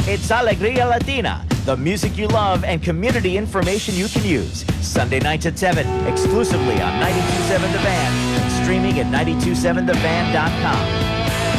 It's Alegria Latina, the music you love and community information you can use. Sunday nights at 7, exclusively on 92.7 The Van, and streaming at 92.7thevan.com.